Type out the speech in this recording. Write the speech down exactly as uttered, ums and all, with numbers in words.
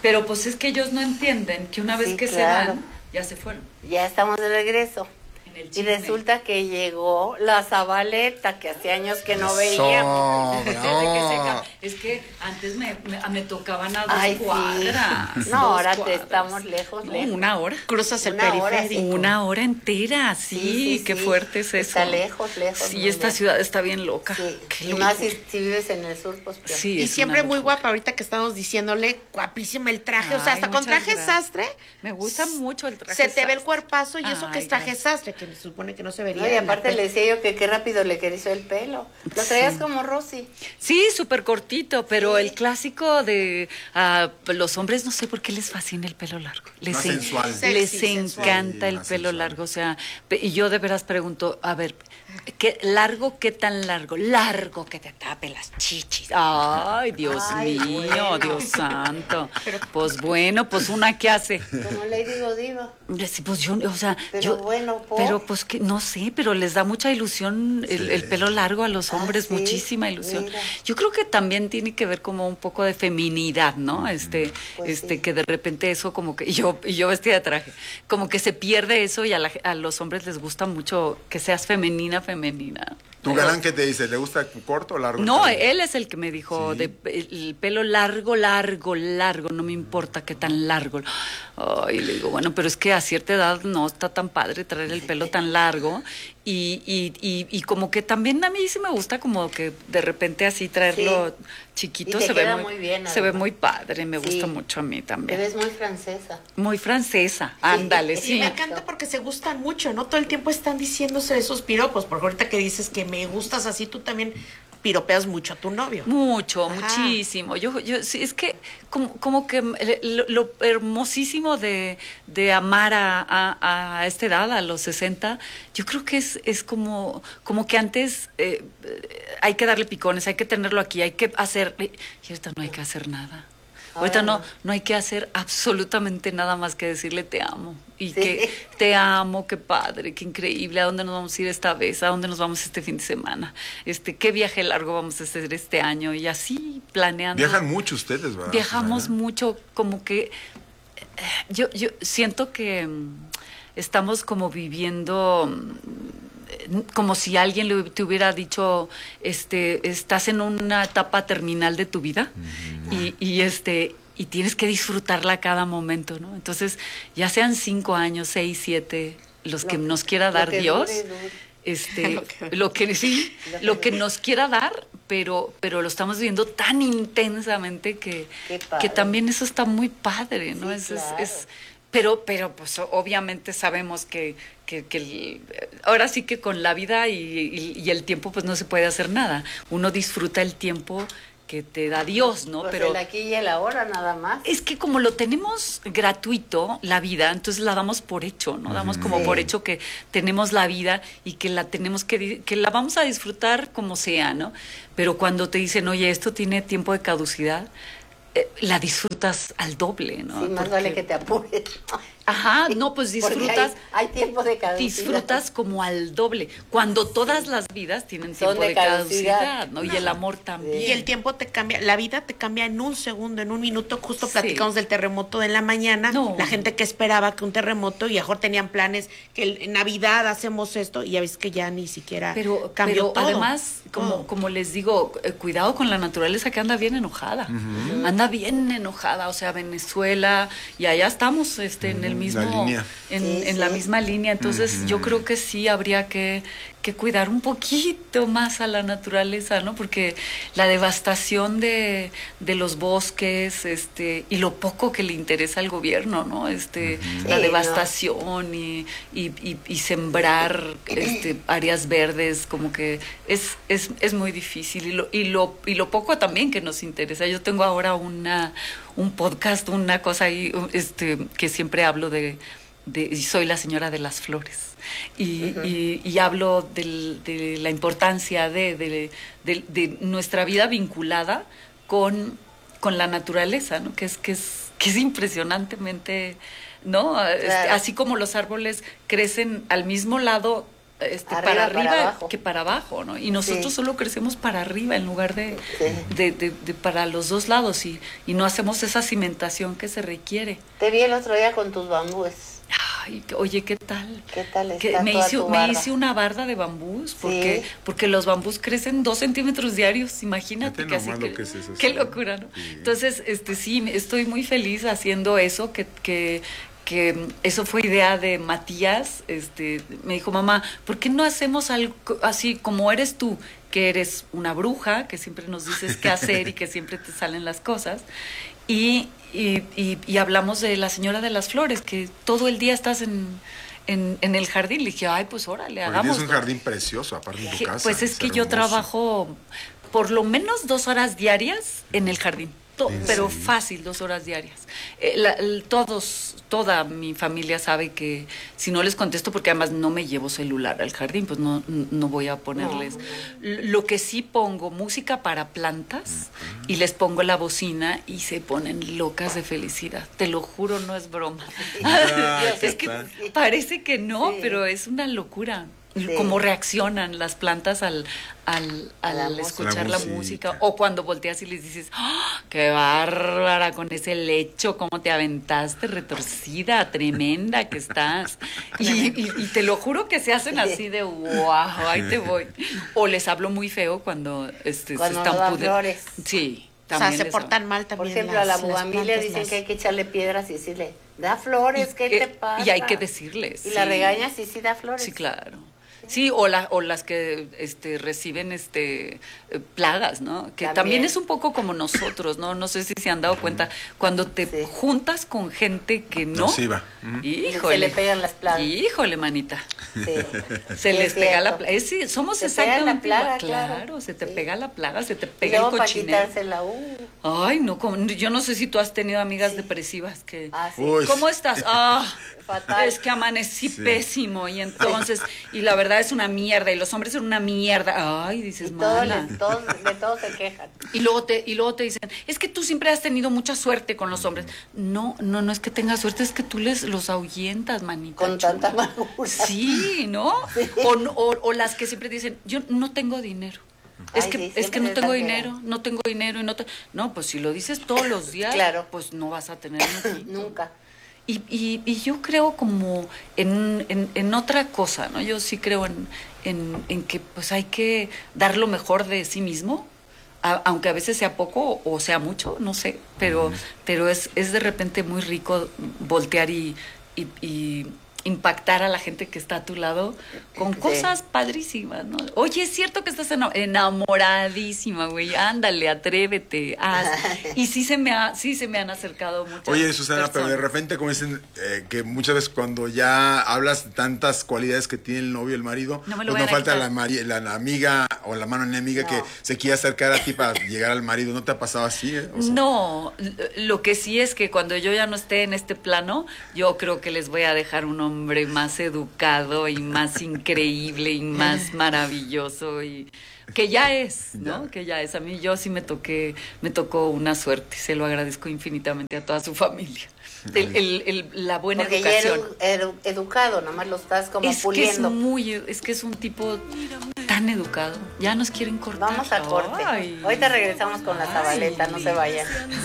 Pero pues es que ellos no entienden que una vez Sí, que claro. se van, ya se fueron. Ya estamos de regreso. En el Y chisme. resulta que llegó la Zabaleta, que hace años que no veíamos. Desde que se ca- Es que antes me, me, me tocaban a dos Ay, sí. cuadras. No, dos ahora te cuadras. estamos lejos, No, lejos. una hora. Cruzas el Una hora, periférico. sí. Una hora entera, sí, Sí, sí, qué sí. fuerte es eso. Está lejos, lejos, Sí, muy esta lejos. ciudad está bien loca. Sí. Qué Y más locura. si, si vives en el sur, pues peor. Sí, Y es siempre una muy locura. guapa, ahorita que estamos diciéndole, guapísima el traje, o sea, Ay, hasta con muchas traje gracias. sastre. Me gusta mucho el traje Se te ve el sastre. cuerpazo y eso que Ay, es traje gracias. sastre, que se supone que no se vería. No, y en la aparte tele. le decía yo que qué rápido le creció el pelo. Lo traías Sí. como Rosy. Sí, súper cortito, pero Sí. el clásico de ah, los hombres, no sé por qué les fascina el pelo largo. Les, Más en- sensual. les Sexy, sensual. encanta Sí, el más pelo sensual. largo, o sea, pe- y yo de veras pregunto, a ver, ¿qué largo, qué tan largo? Largo que te tape las chichis. Ay, Dios Ay, mío, bueno. Dios santo. Pues bueno, pues una que hace. Como Lady Godiva. Sí, pues yo, o sea, Pero yo, bueno, ¿por? pero pues que no sé, pero les da mucha ilusión el, Sí. el pelo largo a los Ah, hombres, sí, muchísima ilusión. mira. Yo creo que también tiene que ver como un poco de feminidad, ¿no? Este, Pues este, sí. que de repente eso como que, y yo, y yo vestida de traje, como que se pierde eso y a, la- a los hombres les gusta mucho que seas femenina, femenina. ¿Tu Pero- galán qué te dice? ¿Le gusta corto o largo? el No, cabello? él es el que me dijo, Sí. de, el pelo largo, largo, largo, no me importa qué tan largo. Ay, le digo, bueno, pero es que a cierta edad no está tan padre traer el pelo tan largo. Y, y, y, y como que también a mí sí me gusta como que de repente así traerlo Sí. chiquito. Y te se ve queda muy, muy bien, se ve además. muy padre, me Sí. gusta mucho a mí Te también. ves muy francesa. Muy francesa, ándale, Y sí. me encanta porque se gustan mucho, ¿no? Todo el tiempo están diciéndose esos piropos, porque ahorita que dices que me gustas así, tú también piropeas mucho a tu novio. Mucho, Ajá. muchísimo. Yo, yo, sí, es que como, como que lo, lo hermosísimo de, de amar a, a, a esta edad, a los sesenta, yo creo que es, es como, como que antes eh, eh, hay que darle picones, hay que tenerlo aquí, hay que hacer... Y ahorita no hay que hacer nada. Ahorita Ahora no, no. no hay que hacer absolutamente nada más que decirle te amo. Y Sí. que te amo, qué padre, qué increíble, ¿a dónde nos vamos a ir esta vez? ¿A dónde nos vamos este fin de semana? Este, ¿qué viaje largo vamos a hacer este año? Y así planeando. Viajan mucho ustedes, ¿verdad? Viajamos Susana? mucho, como que eh, yo, yo siento que mm, estamos como viviendo mm, eh, como si alguien le, te hubiera dicho, este, estás en una etapa terminal de tu vida y, y este y tienes que disfrutarla a cada momento, ¿no? Entonces, ya sean cinco años, seis, siete, los que Lo- nos quiera lo dar que Dios, dure, dure. este, Lo que- lo que sí, Lo que- lo que nos quiera dar, pero, pero lo estamos viviendo tan intensamente que, Qué padre. que también eso está muy padre, ¿no? Sí, es, es- claro. es- pero, pero pues obviamente sabemos que, que, que el- ahora sí que con la vida y, y- y el tiempo pues no se puede hacer nada. Uno disfruta el tiempo que te da Dios, ¿no? Pues Pero el aquí y el ahora nada más. es que como lo tenemos gratuito, la vida, entonces la damos por hecho, ¿no? Damos como Sí. por hecho que tenemos la vida y que la tenemos que, di- que la vamos a disfrutar como sea, ¿no? Pero cuando te dicen, oye, esto tiene tiempo de caducidad, eh, la disfrutas al doble, ¿no? Sí, más Porque- vale que te apures. Ajá, no, pues Porque disfrutas, Hay, hay tiempo de caducidad. disfrutas como al doble, cuando todas las vidas tienen Son tiempo de de caducidad, caducidad. ¿no? Y el amor también. Y el tiempo te cambia, la vida te cambia en un segundo, en un minuto. Justo Sí. platicamos del terremoto de la mañana. No. La gente que esperaba que un terremoto y mejor tenían planes que el- en Navidad hacemos esto y ya ves que ya ni siquiera Pero, cambió pero todo. además, como, Todo. como les digo, eh, cuidado con la naturaleza que anda bien enojada. Anda bien enojada, o sea, Venezuela, y allá estamos este, en el mismo, línea. en, Sí, en sí. la misma línea. Entonces, yo creo que sí habría que, que cuidar un poquito más a la naturaleza, ¿no? Porque la devastación de, de los bosques, este, y lo poco que le interesa al gobierno, ¿no? Este, la Sí, devastación y, y, y, y sembrar este, áreas verdes, como que es, es, es muy difícil. Y lo, y, lo, y lo poco también que nos interesa. Yo tengo ahora una, un podcast, una cosa ahí, este, que siempre hablo de, de y soy la señora de las flores. Y, y, y hablo del- de la importancia de, de, de- de nuestra vida vinculada con, con la naturaleza, ¿no? Que es, que es, que es impresionantemente, ¿no? Este, Claro. así como los árboles crecen al mismo lado este, Arriba, para para arriba abajo. que para abajo, ¿no? Y nosotros Sí. solo crecemos para arriba en lugar de, Sí. de, de- de para los dos lados y, y no hacemos esa cimentación que se requiere. Te vi el otro día con tus bambúes. Ay, oye, ¿qué tal? ¿Qué tal Que está me toda hice, tu me barda? hice una barda de bambús porque, Sí. porque los bambús crecen dos centímetros diarios, imagínate. Fíjate Que así nomás lo que- que es eso, qué sí. locura, ¿no? Sí. Entonces, este sí, estoy muy feliz haciendo eso, que, que, que eso fue idea de Matías. Este, me dijo, mamá, ¿por qué no hacemos algo así como eres tú? Que eres una bruja, que siempre nos dices qué hacer y que siempre te salen las cosas. Y, y, y, y hablamos de la señora de las flores, que todo el día estás en, en, en el jardín. Le dije, ay, pues órale, Oye, hagamos. es un jardín precioso, aparte de tu Dije, casa. pues es que yo hermoso. trabajo por lo menos dos horas diarias en el jardín. To- ¿En pero serio? fácil, dos horas diarias. Eh, la- el- todos, toda mi familia sabe que si no les contesto, porque además no me llevo celular al jardín, pues no, no voy a ponerles. L- Lo que sí pongo, música para plantas, y les pongo la bocina y se ponen locas de felicidad. Te lo juro, no es broma. Ah, es ¿qué que tal? parece que no, Sí. pero es una locura. Sí. Cómo reaccionan las plantas al, al, A la al música. escuchar La la música. música. O cuando volteas y les dices, ¡ah, qué bárbara con ese lecho! ¿Cómo te aventaste? Retorcida, tremenda que estás. Y, y- y te lo juro que se hacen así de, ¡wow! Ahí te voy. O les hablo muy feo cuando este, Cuando se están no dan pude- flores. Sí. O sea, también se les portan hablo. mal Por también. ejemplo, a la las- las bugambilia plantas, dicen las- que hay que echarle piedras y decirle, da flores, Y ¿qué que- te pasa? y hay que decirles, Y la sí. regañas y sí da flores. Sí, claro. Sí, o, la, o las que este, reciben este, eh, plagas, ¿no? Que también. También. es un poco como nosotros, ¿no? No sé si se han dado cuenta. Cuando te Sí. juntas con gente que no... Nociva. Ujú. Híjole. Se le pegan las plagas. Híjole, manita. Sí. Se Sí, les es pega la cierto. plaga. Sí, somos Se pega la exactamente plaga, igual. claro. se te Sí. pega la plaga, se te Y pega el luego para cochinero. quitársela, uh, Ay, no, como- yo no sé si tú has tenido amigas Sí. depresivas que... ah, sí. Uy. ¿Cómo estás? Ah, Fatal. es que amanecí Sí. pésimo y entonces, y la verdad es una mierda y los hombres son una mierda. Ay, Y dices, todos, mala. les- todos, de todos se quejan. Y luego te y luego te dicen, es que tú siempre has tenido mucha suerte con los hombres. No, no, no es que tengas suerte, es que tú les los ahuyentas, manita. Con chula. tanta amargura. Sí, ¿no? O, no- o, o las que siempre dicen, yo no tengo dinero. Es Ay, que, sí, es que siempre no les tengo dan dinero, no tengo dinero y no te... No, pues si lo dices todos los días, Claro. pues no vas a tener nunca. Nunca. Y, y, y yo creo como en, en, en otra cosa, ¿no? Yo sí creo en, en, en que pues hay que dar lo mejor de sí mismo, a- aunque a veces sea poco o sea mucho, no sé, pero, pero es, es de repente muy rico voltear y, y, y impactar a la gente que está a tu lado con Sí. cosas padrísimas, ¿no? Oye, es cierto que estás eno- enamoradísima, güey, ándale, atrévete, haz. Y sí se me ha, sí se me han acercado muchas Oye, Susana, pero de personas. repente, como dicen, eh, que muchas veces cuando ya hablas de tantas cualidades que tiene el novio y el marido, No me lo pues vayan no a falta quitar. la, mari- la, la amiga o la mano enemiga No. que se quiere acercar a ti para llegar al marido. ¿No te ha pasado así? eh? O sea, No, l- lo que sí es que cuando yo ya no esté en este plano, yo creo que les voy a dejar un hombre más educado y más increíble y más maravilloso y que ya es, ¿no? Ya. Que ya es. A mí yo sí me toqué, me tocó una suerte, se lo agradezco infinitamente a toda su familia. El- el- el- la buena Porque ya educación. eres edu- educado, nomás lo estás como Es que es puliendo. muy, es que es un tipo tan educado. Ya nos quieren cortar. Vamos a corte. Ay. Ahorita regresamos con la Zabaleta, no se vayan.